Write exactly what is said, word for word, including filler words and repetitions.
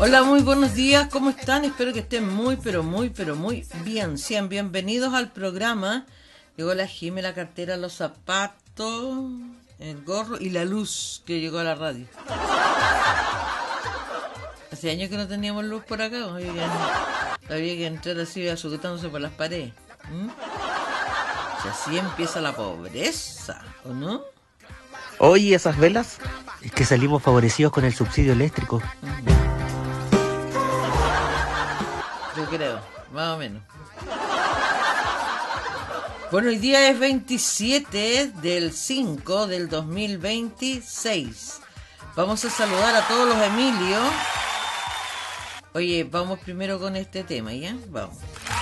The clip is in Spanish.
Hola, muy buenos días, ¿cómo están? Espero que estén muy, pero muy, pero muy bien. Sean bienvenidos al programa. Llegó la Jime, la cartera, los zapatos, el gorro y la luz que llegó a la radio. Hace años que no teníamos luz por acá, había que, había que entrar así azuquetándose por las paredes. ¿Mm? O sea, así empieza la pobreza, ¿o no? Oye, esas velas, es que salimos favorecidos con el subsidio eléctrico. Yo creo, más o menos. Bueno, hoy día es veintisiete del cinco del dos mil veintiséis. Vamos a saludar a todos los Emilios. Oye, vamos primero con este tema, ¿ya? Vamos.